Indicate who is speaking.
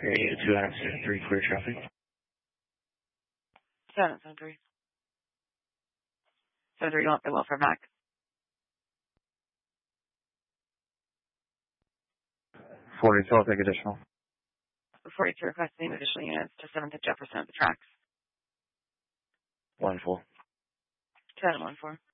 Speaker 1: Area 2 out of 3 clear traffic.
Speaker 2: 773. 73, you want the welfare back.
Speaker 3: 42, I'll take additional.
Speaker 2: 42 requesting additional units to 7th and Jefferson at the tracks.
Speaker 1: 1-4.
Speaker 2: 714.